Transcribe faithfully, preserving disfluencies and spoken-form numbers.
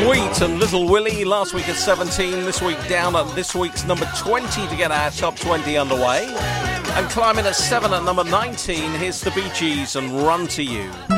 Sweet and Little Willie, last week at seventeen, this week down at this week's number twenty to get our top twenty underway. And climbing at seven at number nineteen, here's the Bee Gees and Run to You.